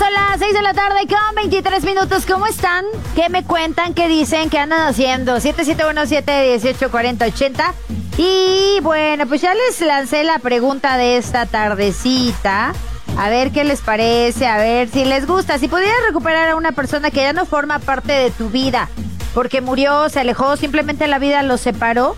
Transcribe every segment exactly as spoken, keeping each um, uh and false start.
Son las seis de la tarde con veintitrés minutos. ¿Cómo están? ¿Qué me cuentan? ¿Qué dicen? ¿Qué andan haciendo? siete siete uno siete uno ocho cuatro cero ochenta. Y bueno, pues ya les lancé la pregunta de esta tardecita. A ver qué les parece, a ver si les gusta. Si pudieras recuperar a una persona que ya no forma parte de tu vida, porque murió, se alejó, simplemente la vida los separó,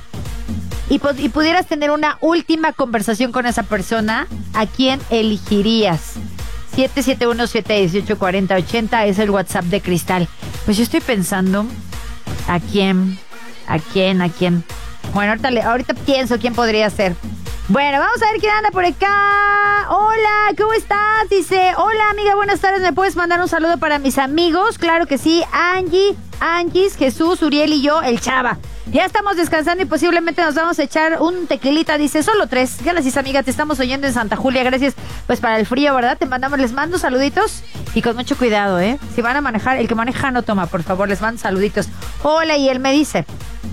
y, y pudieras tener una última conversación con esa persona, ¿a quién elegirías? siete siete uno siete uno ocho cuatro cero ochenta es el WhatsApp de Cristal. Pues yo estoy pensando, ¿a quién? ¿A quién? ¿A quién? Bueno, ahorita, le, ahorita pienso quién podría ser. Bueno, vamos a ver quién anda por acá. Hola, ¿cómo estás? Dice, hola amiga, buenas tardes, ¿me puedes mandar un saludo para mis amigos? Claro que sí, Angie, Angis, Jesús, Uriel y yo, el Chava. Ya estamos descansando y posiblemente nos vamos a echar un tequilita. Dice, solo tres. Gracias, amiga, te estamos oyendo en Santa Julia. Gracias, pues, para el frío, ¿verdad? Te mandamos, les mando saluditos y con mucho cuidado, ¿eh? Si van a manejar, el que maneja no toma, por favor, les mando saluditos. Hola, y él me dice,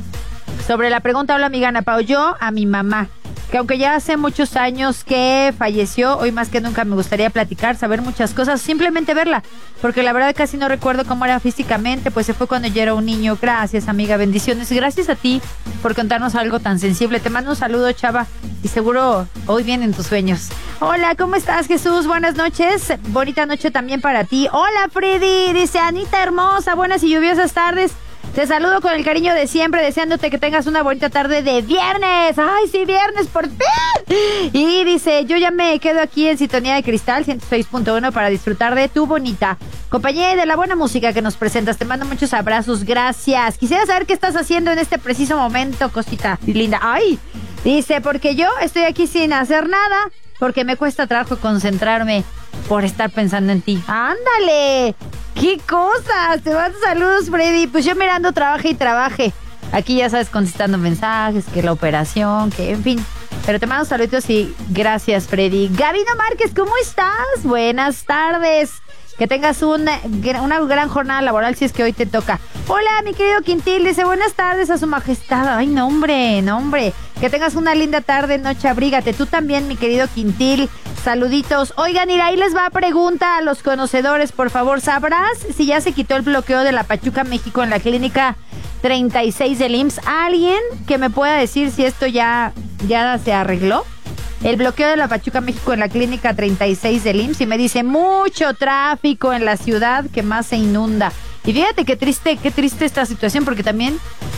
sobre la pregunta, hola, amiga Ana Pao, yo a mi mamá, que aunque ya hace muchos años que falleció, hoy más que nunca me gustaría platicar, saber muchas cosas, simplemente verla, porque la verdad casi no recuerdo cómo era físicamente, pues se fue cuando yo era un niño. Gracias, amiga, bendiciones, gracias a ti por contarnos algo tan sensible. Te mando un saludo, Chava, y seguro hoy vienen tus sueños. Hola, ¿cómo estás, Jesús? Buenas noches, bonita noche también para ti. Hola, Freddy, dice Anita hermosa, buenas y lluviosas tardes. Te saludo con el cariño de siempre, deseándote que tengas una bonita tarde de viernes. ¡Ay, sí, viernes, por fin! Y dice, yo ya me quedo aquí en Sintonía de Cristal ciento seis punto uno para disfrutar de tu bonita compañía y de la buena música que nos presentas. Te mando muchos abrazos, gracias. Quisiera saber qué estás haciendo en este preciso momento, cosita linda. ¡Ay! Dice, porque yo estoy aquí sin hacer nada, porque me cuesta trabajo concentrarme por estar pensando en ti. ¡Ándale! ¡Qué cosas! Te mando saludos, Freddy. Pues yo mirando, trabaje y trabaje. Aquí ya sabes, contestando mensajes, que la operación, que en fin. Pero te mando saludos y gracias, Freddy. Gabino Márquez, ¿cómo estás? Buenas tardes. Que tengas una, una gran jornada laboral si es que hoy te toca. Hola, mi querido Quintil, dice buenas tardes a su majestad. Ay, no, hombre, no, hombre. Que tengas una linda tarde, noche, abrígate. Tú también, mi querido Quintil. Saluditos. Oigan, y ahí les va a pregunta a los conocedores, por favor. ¿Sabrás si ya se quitó el bloqueo de la Pachuca, México en la clínica treinta y seis del I M S S? ¿Alguien que me pueda decir si esto ya, ya se arregló? El bloqueo de la Pachuca, México en la clínica treinta y seis del I M S S, y me dice mucho tráfico en la ciudad que más se inunda. Y fíjate qué triste, qué triste esta situación, porque también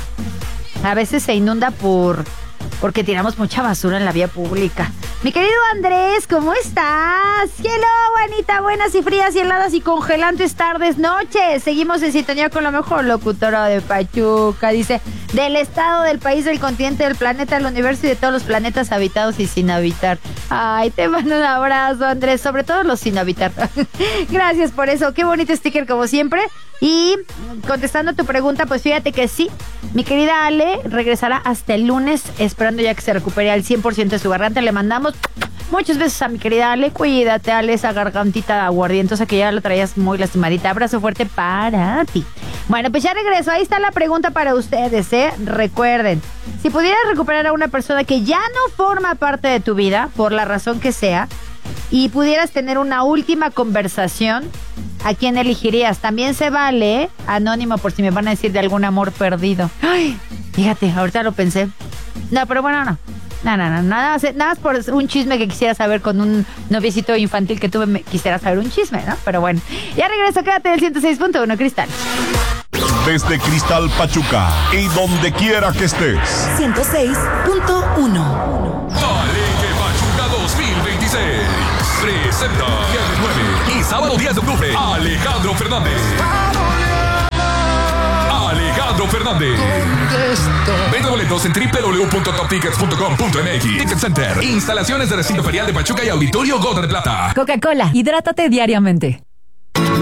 a veces se inunda por porque tiramos mucha basura en la vía pública. Mi querido Andrés, ¿cómo estás? Hello, Juanita, buenas y frías y heladas y congelantes tardes, noches. Seguimos en sintonía con la mejor locutora de Pachuca, dice, del estado, del país, del continente, del planeta, del universo y de todos los planetas habitados y sin habitar. Ay, te mando un abrazo, Andrés, sobre todo los sin habitar. Gracias por eso, qué bonito sticker como siempre. Y contestando a tu pregunta, pues fíjate que sí, mi querida Ale regresará hasta el lunes, esperando ya que se recupere al cien por ciento de su garganta. Le mandamos muchos besos a mi querida Ale. Cuídate, Ale, esa gargantita aguardientosa que ya la traías muy lastimadita. Abrazo fuerte para ti. Bueno, pues ya regreso. Ahí está la pregunta para ustedes, ¿eh? Recuerden, si pudieras recuperar a una persona que ya no forma parte de tu vida, por la razón que sea, y pudieras tener una última conversación, ¿a quién elegirías? También se vale, ¿eh? Anónimo, por si me van a decir de algún amor perdido. Ay, fíjate, ahorita lo pensé. No, pero bueno, no. No, no, no, nada más, nada más por un chisme que quisiera saber con un noviecito infantil que tuve, me, quisiera saber un chisme, ¿no? Pero bueno, ya regreso, quédate del ciento seis punto uno, Cristal. Desde Cristal Pachuca y donde quiera que estés. ciento seis punto uno. Dale que Pachuca dos mil veintiséis presenta viernes nueve y sábado diez de octubre Alejandro Fernández. Alejandro Fernández. Vende boletos en doble u doble u doble u punto top tickets punto com punto m x. Ticket Center. Instalaciones de recinto ferial de Pachuca y Auditorio Gota de Plata. Coca-Cola, hidrátate diariamente.